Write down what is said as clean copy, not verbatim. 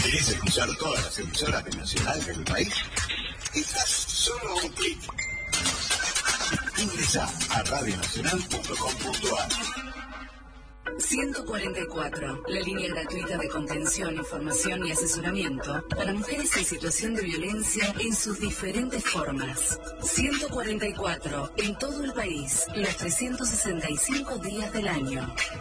¿Querés escuchar todas las emisoras de Nacional del país? Estás solo a un clic. Ingresa a radionacional.com.ar. 144, la línea gratuita de contención, información y asesoramiento para mujeres en situación de violencia en sus diferentes formas. 144, en todo el país, los 365 días del año.